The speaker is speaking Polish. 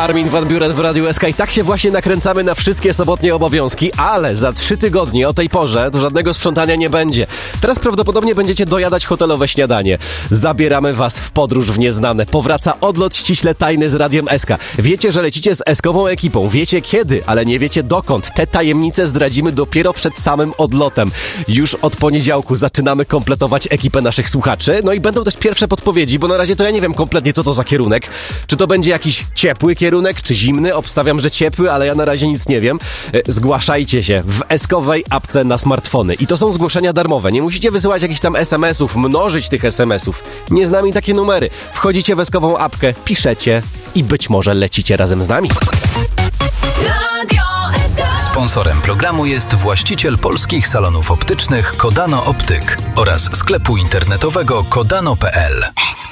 Armin van Buuren w Radiu SK i tak się właśnie nakręcamy na wszystkie sobotnie obowiązki, ale za 3 tygodnie o tej porze to żadnego sprzątania nie będzie. Teraz prawdopodobnie będziecie dojadać hotelowe śniadanie. Zabieramy was w podróż w nieznane. Powraca odlot ściśle tajny z Radiem SK. Wiecie, że lecicie z SK-ową ekipą. Wiecie kiedy, ale nie wiecie dokąd. Te tajemnice zdradzimy dopiero przed samym odlotem. Już od poniedziałku zaczynamy kompletować ekipę naszych słuchaczy. No i będą też pierwsze podpowiedzi, bo na razie to ja nie wiem kompletnie, co to za kierunek. Czy to będzie jakiś ciepły kierunek, czy zimny? Obstawiam, że ciepły, ale ja na razie nic nie wiem. Zgłaszajcie się w SK-owej apce na smartfony. I to są zgłoszenia darmowe. Nie musicie wysyłać jakichś tam SMS-ów, mnożyć tych SMS-ów. Nie znamy takie numery. Wchodzicie w SK-ową apkę, piszecie i być może lecicie razem z nami. Sponsorem programu jest właściciel polskich salonów optycznych Kodano Optyk oraz sklepu internetowego kodano.pl.